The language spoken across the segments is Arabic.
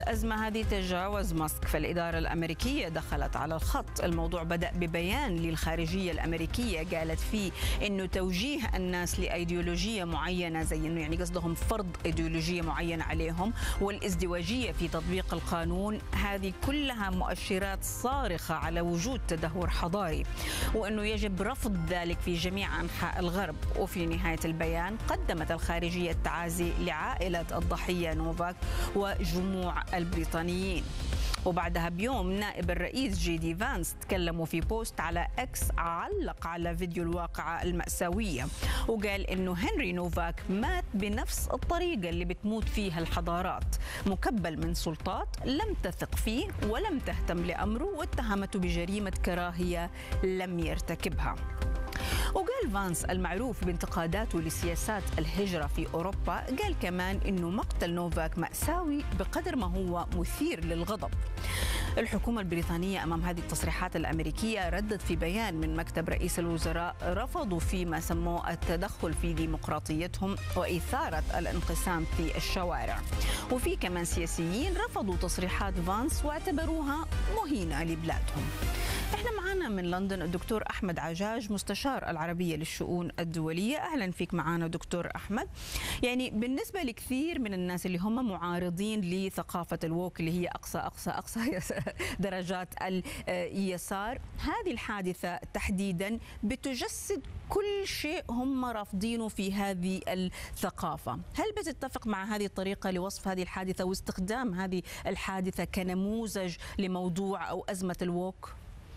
الأزمة هذه تجاوز ماسك، فالإدارة الأمريكية دخلت على الخط. الموضوع بدأ ببيان للخارجية الأمريكية قالت فيه إنه توجيه الناس لأيديولوجية معينة، زي إنه يعني قصدهم فرض أيديولوجية معينة عليهم، والازدواجية في تطبيق القانون، هذه كلها مؤشرات صارخة على وجود تدهور حضاري، وإنه يجب رفض ذلك في جميع أنحاء الغرب. وفي نهاية البيان قدمت الخارجية التعازي لعائلة الضحية نوفاك وجموع البريطانيين. وبعدها بيوم نائب الرئيس جي دي فانس تكلموا في بوست على اكس، علق على فيديو الواقعة المأساوية وقال انه هنري نوفاك مات بنفس الطريقة اللي بتموت فيها الحضارات، مكبل من سلطات لم تثق فيه ولم تهتم لأمره، واتهمته بجريمة كراهية لم يرتكبها. وقال فانس المعروف بانتقاداته لسياسات الهجرة في أوروبا، قال كمان إنه مقتل نوفاك مأساوي بقدر ما هو مثير للغضب. الحكومة البريطانية أمام هذه التصريحات الأمريكية ردت في بيان من مكتب رئيس الوزراء، رفضوا فيما سموه التدخل في ديمقراطيتهم وإثارة الانقسام في الشوارع. وفي كمان سياسيين رفضوا تصريحات فانس واعتبروها مهينة لبلادهم. احنا معانا من لندن الدكتور أحمد عجاج، مستشار العربية للشؤون الدولية. أهلا فيك معانا دكتور أحمد. يعني بالنسبة لكثير من الناس اللي هم معارضين لثقافة الووك اللي هي أقصى درجات اليسار، هذه الحادثة تحديدا بتجسد كل شيء هم رافضينه في هذه الثقافة. هل بتتفق مع هذه الطريقة لوصف هذه الحادثة واستخدام هذه الحادثة كنموذج لموضوع أو أزمة الووك؟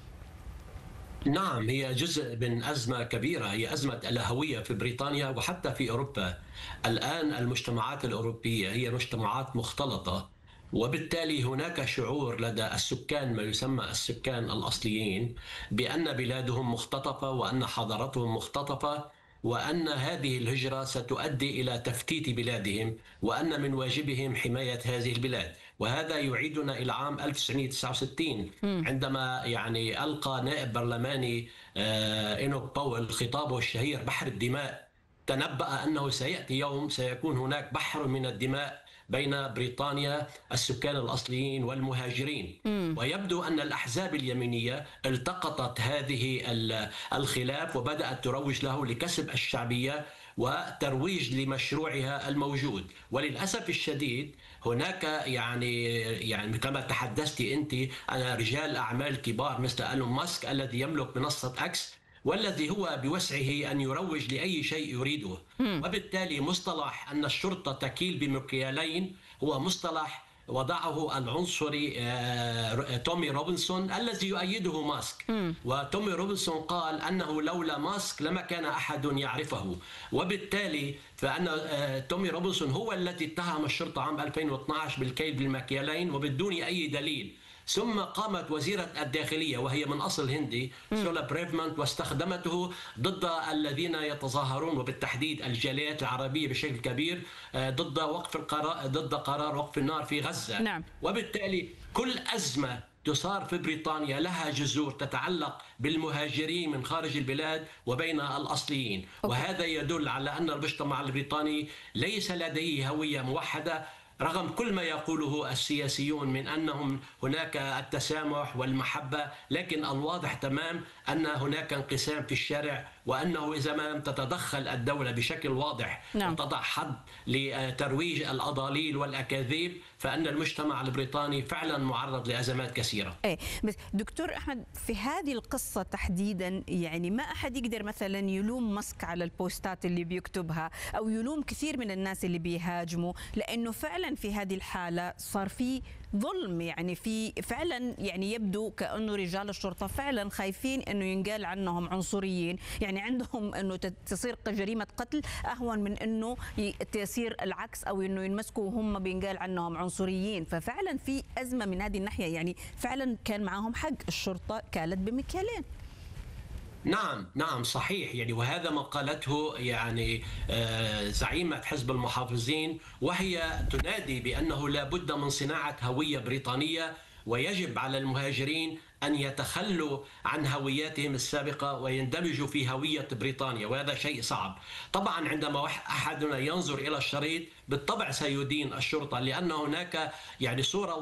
نعم، هي جزء من أزمة كبيرة، هي أزمة الهوية في بريطانيا وحتى في أوروبا. الآن المجتمعات الأوروبية هي مجتمعات مختلطة، وبالتالي هناك شعور لدى السكان، ما يسمى السكان الأصليين، بأن بلادهم مختطفة وأن حضارتهم مختطفة، وأن هذه الهجرة ستؤدي إلى تفتيت بلادهم، وأن من واجبهم حماية هذه البلاد. وهذا يعيدنا إلى عام 1969 عندما يعني ألقى نائب برلماني إنوك باول خطابه الشهير بحر الدماء، تنبأ أنه سيأتي يوم سيكون هناك بحر من الدماء بين بريطانيا، السكان الأصليين والمهاجرين. ويبدو أن الأحزاب اليمينية التقطت هذه الخلاف وبدأت تروج له لكسب الشعبية وترويج لمشروعها الموجود. وللأسف الشديد هناك يعني كما تحدثت أنت، أنا رجال أعمال كبار مثل إيلون ماسك الذي يملك منصة أكس، والذي هو بوسعه أن يروج لأي شيء يريده. وبالتالي مصطلح أن الشرطة تكيل بمكيالين هو مصطلح وضعه العنصري تومي روبنسون الذي يؤيده ماسك. وتومي روبنسون قال أنه لولا ماسك لما كان أحد يعرفه. وبالتالي فأن تومي روبنسون هو الذي اتهم الشرطة عام 2012 بالكيل بالمكيالين وبدون أي دليل. ثم قامت وزيرة الداخلية وهي من أصل هندي سولا بريفمنت واستخدمته ضد الذين يتظاهرون، وبالتحديد الجاليات العربية بشكل كبير، ضد قرار وقف النار في غزة. نعم. وبالتالي كل أزمة تصار في بريطانيا لها جذور تتعلق بالمهاجرين من خارج البلاد وبين الأصليين. وهذا يدل على أن المجتمع البريطاني ليس لديه هوية موحدة، رغم كل ما يقوله السياسيون من أنهم هناك التسامح والمحبة، لكن الواضح تمام أن هناك انقسام في الشارع، وأنه إذا ما لم تتدخل الدولة بشكل واضح وتضع حد لترويج الأضاليل والأكاذيب، فأن المجتمع البريطاني فعلا معرض لأزمات كثيرة. بس دكتور أحمد، في هذه القصة تحديدا يعني ما أحد يقدر مثلا يلوم ماسك على البوستات اللي بيكتبها أو يلوم كثير من الناس اللي بيهاجموا، لأنه فعلا في هذه الحالة صار في ظلم، يعني في فعلا يعني يبدو كأنه رجال الشرطة فعلا خايفين أنه ينقال عنهم عنصريين، يعني عندهم أنه تصير جريمة قتل أهون من أنه تصير العكس أو أنه ينمسكوا وهم بينقال عنهم عنصريين. ففعلا في أزمة من هذه الناحية، يعني فعلا كان معهم حق، الشرطة كالت بمكيالين. نعم صحيح، يعني وهذا ما قالته يعني زعيمة حزب المحافظين، وهي تنادي بأنه لا بد من صناعة هوية بريطانية، ويجب على المهاجرين أن يتخلوا عن هوياتهم السابقة ويندمجوا في هوية بريطانيا، وهذا شيء صعب. طبعا عندما أحدنا ينظر إلى الشريط بالطبع سيدين الشرطة، لأن هناك يعني صورة